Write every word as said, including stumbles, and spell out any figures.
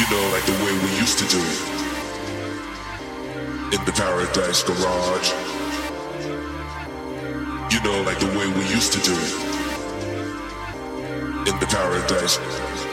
know, like the way we used to do it. In the Paradise Garage. You know, like the way we used to do it. In the Paradise